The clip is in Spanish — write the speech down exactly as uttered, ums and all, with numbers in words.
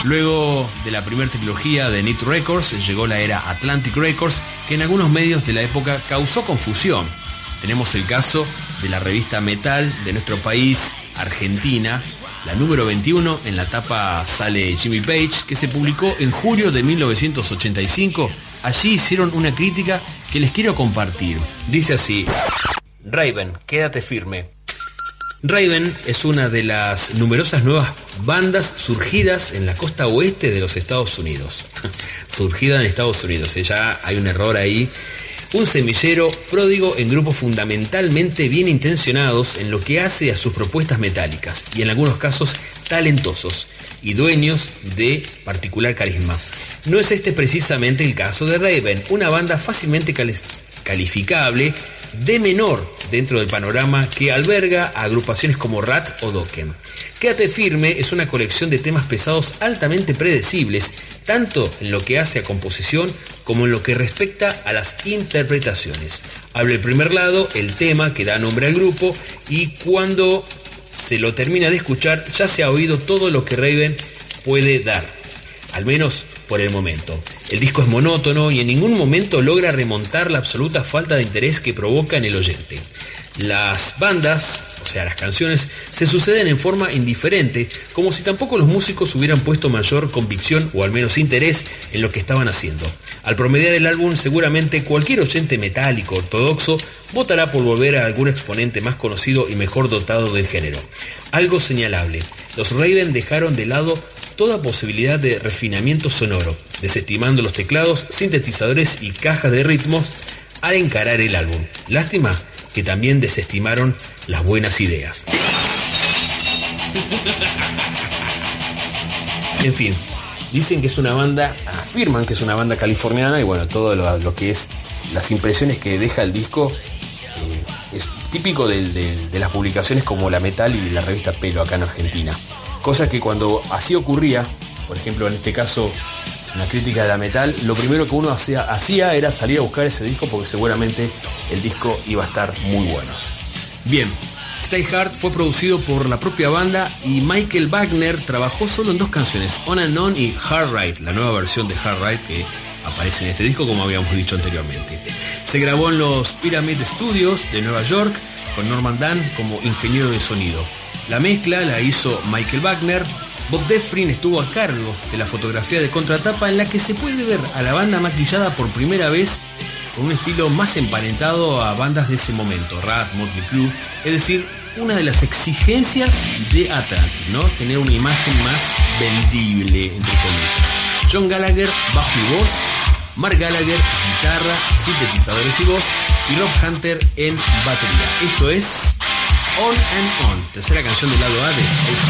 Luego de la primera trilogía de Neat Records llegó la era Atlantic Records, que en algunos medios de la época causó confusión. Tenemos el caso de la revista Metal de nuestro país, Argentina, la número veintiuno. En la tapa sale Jimmy Page, que se publicó en julio de mil novecientos ochenta y cinco. Allí hicieron una crítica que les quiero compartir. Dice así: Raven, quédate firme. Raven es una de las numerosas nuevas bandas surgidas en la costa oeste de los Estados Unidos. Surgida en Estados Unidos, ¿eh? Ya hay un error ahí. Un semillero pródigo en grupos fundamentalmente bien intencionados en lo que hace a sus propuestas metálicas y en algunos casos talentosos y dueños de particular carisma. No es este precisamente el caso de Raven, una banda fácilmente cali- calificable de menor dentro del panorama que alberga a agrupaciones como Rat o Dokken. Quédate firme es una colección de temas pesados altamente predecibles, tanto en lo que hace a composición como en lo que respecta a las interpretaciones. Habla el primer lado, el tema que da nombre al grupo, y cuando se lo termina de escuchar ya se ha oído todo lo que Raven puede dar, al menos por el momento. El disco es monótono y en ningún momento logra remontar la absoluta falta de interés que provoca en el oyente. Las bandas, o sea las canciones, se suceden en forma indiferente, como si tampoco los músicos hubieran puesto mayor convicción o al menos interés en lo que estaban haciendo. Al promediar el álbum, seguramente cualquier oyente metálico ortodoxo votará por volver a algún exponente más conocido y mejor dotado del género. Algo señalable: los Raven dejaron de lado toda posibilidad de refinamiento sonoro, desestimando los teclados, sintetizadores y cajas de ritmos al encarar el álbum. Lástima que también desestimaron las buenas ideas. En fin, dicen que es una banda, afirman que es una banda californiana, y bueno, todo lo, lo que es las impresiones que deja el disco eh, es típico de, de, de las publicaciones como la Metal y la revista Pelo acá en Argentina. Cosa que cuando así ocurría, por ejemplo en este caso una crítica de la Metal, lo primero que uno hacía, hacía era salir a buscar ese disco porque seguramente el disco iba a estar muy bueno. Bien, Stay Hard fue producido por la propia banda y Michael Wagner trabajó solo en dos canciones, On and On y Hard Ride, la nueva versión de Hard Ride que aparece en este disco como habíamos dicho anteriormente. Se grabó en los Pyramid Studios de Nueva York con Norman Dunn como ingeniero de sonido. La mezcla la hizo Michael Wagner. Bob Defrin estuvo a cargo de la fotografía de contratapa, en la que se puede ver a la banda maquillada por primera vez con un estilo más emparentado a bandas de ese momento, Rat, Motley Crue, es decir, una de las exigencias de Atlantic, ¿no? Tener una imagen más vendible, entre comillas. John Gallagher, bajo y voz, Mark Gallagher, guitarra, sintetizadores y voz, y Rob Hunter en batería. Esto es On and On, tercera canción del lado A de Stay Hard.